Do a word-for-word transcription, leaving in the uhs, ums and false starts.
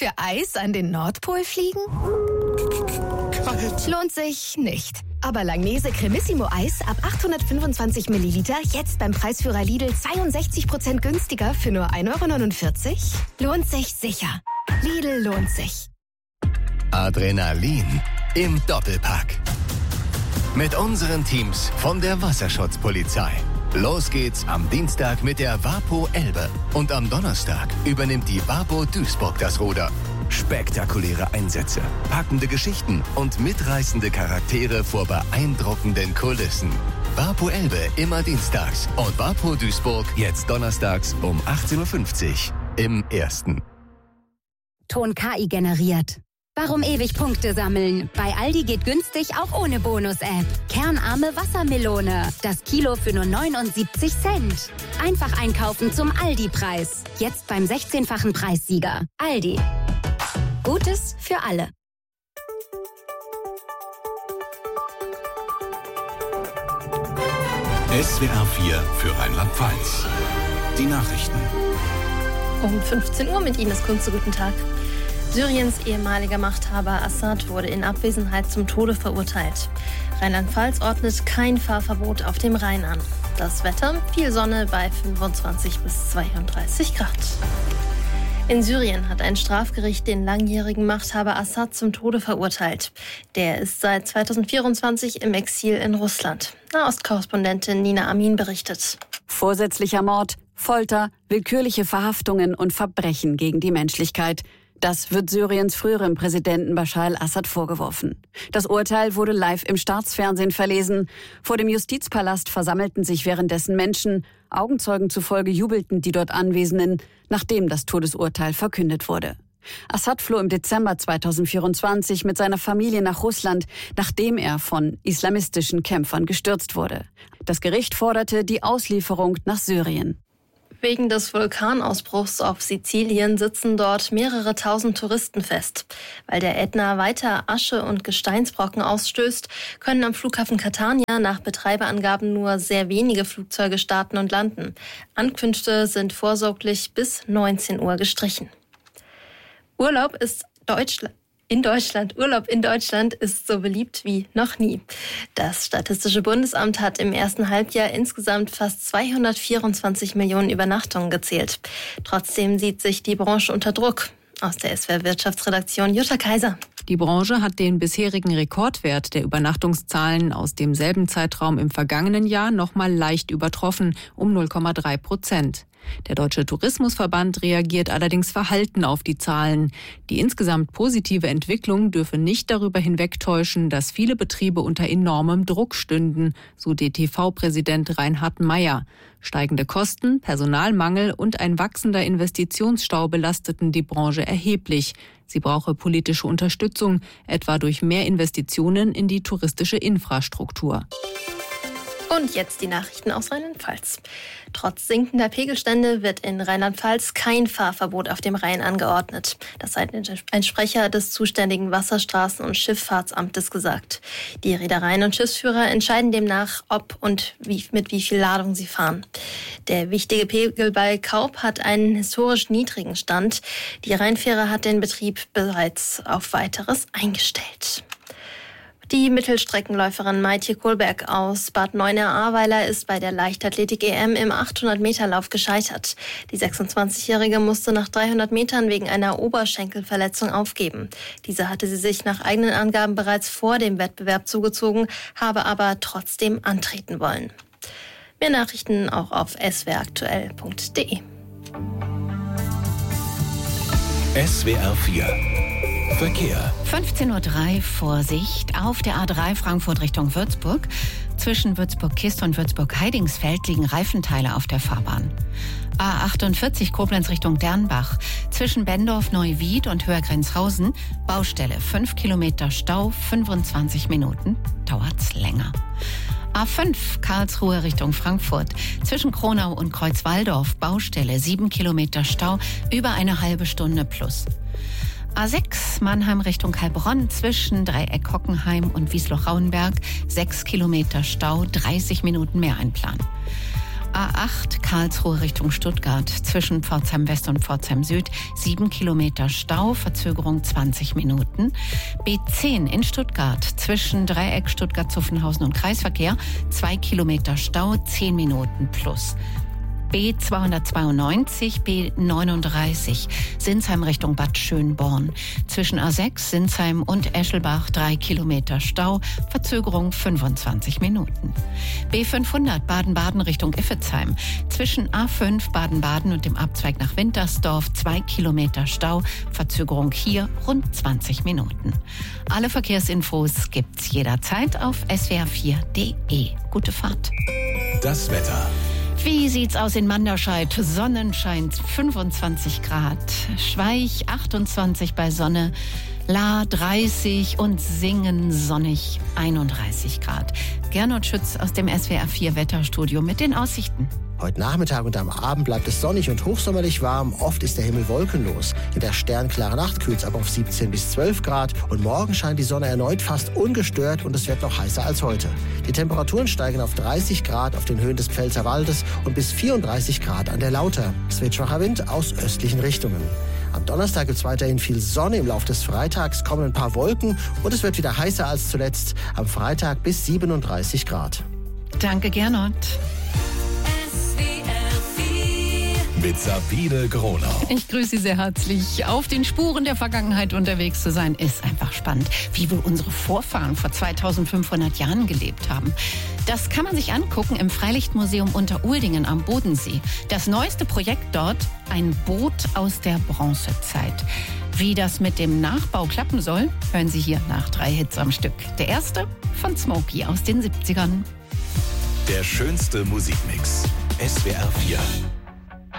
Für Eis an den Nordpol fliegen? Kalt. Lohnt sich nicht. Aber Langnese Cremissimo Eis ab achthundertfünfundzwanzig Milliliter jetzt beim Preisführer Lidl zweiundsechzig Prozent günstiger für nur ein Euro neunundvierzig? Lohnt sich sicher. Lidl lohnt sich. Adrenalin im Doppelpack. Mit unseren Teams von der Wasserschutzpolizei. Los geht's am Dienstag mit der Wapo Elbe. Und am Donnerstag übernimmt die Wapo Duisburg das Ruder. Spektakuläre Einsätze, packende Geschichten und mitreißende Charaktere vor beeindruckenden Kulissen. Wapo Elbe immer dienstags und Wapo Duisburg jetzt donnerstags um achtzehn Uhr fünfzig im Ersten. Ton K I generiert. Warum ewig Punkte sammeln? Bei Aldi geht günstig auch ohne Bonus-App. Kernarme Wassermelone. Das Kilo für nur neunundsiebzig Cent. Einfach einkaufen zum Aldi-Preis. Jetzt beim sechzehnfachen Preissieger. Aldi. Gutes für alle. S W R vier für Rheinland-Pfalz. Die Nachrichten. Um fünfzehn Uhr mit Ines Kunze. Guten Tag. Syriens ehemaliger Machthaber Assad wurde in Abwesenheit zum Tode verurteilt. Rheinland-Pfalz ordnet kein Fahrverbot auf dem Rhein an. Das Wetter, viel Sonne bei fünfundzwanzig bis zweiunddreißig Grad. In Syrien hat ein Strafgericht den langjährigen Machthaber Assad zum Tode verurteilt. Der ist seit zweitausendvierundzwanzig im Exil in Russland. Nahostkorrespondentin Nina Amin berichtet. Vorsätzlicher Mord, Folter, willkürliche Verhaftungen und Verbrechen gegen die Menschlichkeit. Das wird Syriens früherem Präsidenten Bashar al-Assad vorgeworfen. Das Urteil wurde live im Staatsfernsehen verlesen. Vor dem Justizpalast versammelten sich währenddessen Menschen. Augenzeugen zufolge jubelten die dort Anwesenden, nachdem das Todesurteil verkündet wurde. Assad floh im Dezember zweitausendvierundzwanzig mit seiner Familie nach Russland, nachdem er von islamistischen Kämpfern gestürzt wurde. Das Gericht forderte die Auslieferung nach Syrien. Wegen des Vulkanausbruchs auf Sizilien sitzen dort mehrere tausend Touristen fest. Weil der Ätna weiter Asche und Gesteinsbrocken ausstößt, können am Flughafen Catania nach Betreiberangaben nur sehr wenige Flugzeuge starten und landen. Ankünfte sind vorsorglich bis neunzehn Uhr gestrichen. Urlaub ist Deutschland. In Deutschland, Urlaub in Deutschland ist so beliebt wie noch nie. Das Statistische Bundesamt hat im ersten Halbjahr insgesamt fast zweihundertvierundzwanzig Millionen Übernachtungen gezählt. Trotzdem sieht sich die Branche unter Druck. Aus der S W R Wirtschaftsredaktion Jutta Kaiser. Die Branche hat den bisherigen Rekordwert der Übernachtungszahlen aus demselben Zeitraum im vergangenen Jahr noch mal leicht übertroffen, um null Komma drei Prozent. Der Deutsche Tourismusverband reagiert allerdings verhalten auf die Zahlen. Die insgesamt positive Entwicklung dürfe nicht darüber hinwegtäuschen, dass viele Betriebe unter enormem Druck stünden, so D T V-Präsident Reinhard Meyer. Steigende Kosten, Personalmangel und ein wachsender Investitionsstau belasteten die Branche erheblich. Sie brauche politische Unterstützung, etwa durch mehr Investitionen in die touristische Infrastruktur. Und jetzt die Nachrichten aus Rheinland-Pfalz. Trotz sinkender Pegelstände wird in Rheinland-Pfalz kein Fahrverbot auf dem Rhein angeordnet. Das hat ein Sprecher des zuständigen Wasserstraßen- und Schifffahrtsamtes gesagt. Die Reedereien und Schiffsführer entscheiden demnach, ob und wie, mit wie viel Ladung sie fahren. Der wichtige Pegel bei Kaup hat einen historisch niedrigen Stand. Die Rheinfähre hat den Betrieb bereits auf Weiteres eingestellt. Die Mittelstreckenläuferin Maitje Kohlberg aus Bad Neuenahr-Ahrweiler ist bei der Leichtathletik-E M im achthundert-Meter-Lauf gescheitert. Die sechsundzwanzigjährige musste nach dreihundert Metern wegen einer Oberschenkelverletzung aufgeben. Diese hatte sie sich nach eigenen Angaben bereits vor dem Wettbewerb zugezogen, habe aber trotzdem antreten wollen. Mehr Nachrichten auch auf s w r aktuell punkt d e. S W R vier Verkehr. fünfzehn Uhr drei, Vorsicht, auf der A drei Frankfurt Richtung Würzburg. Zwischen Würzburg-Kist und Würzburg-Heidingsfeld liegen Reifenteile auf der Fahrbahn. A achtundvierzig Koblenz Richtung Dernbach. Zwischen Bendorf-Neuwied und Höhergrenzhausen. Baustelle, fünf Kilometer Stau, fünfundzwanzig Minuten. Dauert's länger. A fünf Karlsruhe Richtung Frankfurt. Zwischen Kronau und Kreuzwaldorf. Baustelle, sieben Kilometer Stau, über eine halbe Stunde plus. A sechs Mannheim Richtung Heilbronn zwischen Dreieck Hockenheim und Wiesloch-Rauenberg, sechs Kilometer Stau, dreißig Minuten mehr einplanen. A acht Karlsruhe Richtung Stuttgart zwischen Pforzheim West und Pforzheim Süd sieben Kilometer Stau, Verzögerung zwanzig Minuten. B zehn in Stuttgart zwischen Dreieck Stuttgart-Zuffenhausen und Kreisverkehr zwei Kilometer Stau, zehn Minuten plus. B zweihundertzweiundneunzig, B neununddreißig, Sinsheim Richtung Bad Schönborn. Zwischen A sechs, Sinsheim und Eschelbach drei Kilometer Stau, Verzögerung fünfundzwanzig Minuten. B fünfhundert, Baden-Baden Richtung Iffezheim. Zwischen A fünf, Baden-Baden und dem Abzweig nach Wintersdorf zwei Kilometer Stau, Verzögerung hier rund zwanzig Minuten. Alle Verkehrsinfos gibt's jederzeit auf s w r vier punkt d e. Gute Fahrt. Das Wetter. Wie sieht's aus in Manderscheid? Sonnenschein fünfundzwanzig Grad, Schweich achtundzwanzig bei Sonne, Lahr dreißig und Singen sonnig einunddreißig Grad. Gernot Schütz aus dem S W R vier Wetterstudio mit den Aussichten. Heute Nachmittag und am Abend bleibt es sonnig und hochsommerlich warm. Oft ist der Himmel wolkenlos. In der sternklaren Nacht kühlt es ab auf siebzehn bis zwölf Grad. Und morgen scheint die Sonne erneut fast ungestört und es wird noch heißer als heute. Die Temperaturen steigen auf dreißig Grad auf den Höhen des Pfälzerwaldes und bis vierunddreißig Grad an der Lauter. Es wird schwacher Wind aus östlichen Richtungen. Am Donnerstag gibt es weiterhin viel Sonne. Im Laufe des Freitags kommen ein paar Wolken und es wird wieder heißer als zuletzt. Am Freitag bis siebenunddreißig Grad. Danke, Gernot. Mit Sabine Gronau. Ich grüße Sie sehr herzlich. Auf den Spuren der Vergangenheit unterwegs zu sein, ist einfach spannend. Wie wohl unsere Vorfahren vor zweitausendfünfhundert Jahren gelebt haben. Das kann man sich angucken im Freilichtmuseum Unteruldingen am Bodensee. Das neueste Projekt dort, ein Boot aus der Bronzezeit. Wie das mit dem Nachbau klappen soll, hören Sie hier nach drei Hits am Stück. Der erste von Smokey aus den siebzigern. Der schönste Musikmix. S W R vier.